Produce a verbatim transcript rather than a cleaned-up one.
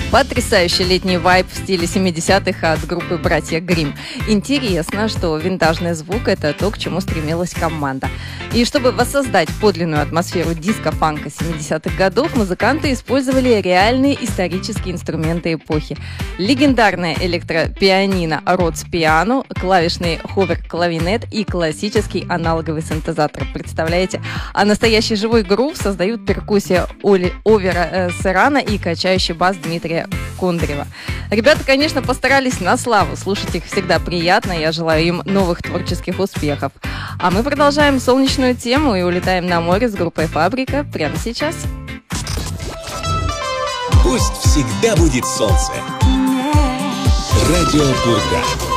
Потрясающий летний вайб в стиле семидесятых от группы «Братья Гримм». Интересно, что винтажный звук – это то, к чему стремилась команда. И чтобы воссоздать подлинную атмосферу диско-фанка семидесятых годов, музыканты использовали реальные исторические инструменты эпохи. Легендарное электропианино Rhodes Piano, клавишный ховер-клавинет и классический аналоговый синтезатор. Представляете? А настоящий живой грув создают перкуссия Оли, Овера э, Серана и качающий бас Дмитрия Кондрева. Ребята, конечно, постарались на славу. Слушать их всегда приятно. Я желаю им новых творческих успехов. А мы продолжаем солнечную тему и улетаем на море с группой «Фабрика» прямо сейчас. Пусть всегда будет солнце. Радио Бурга.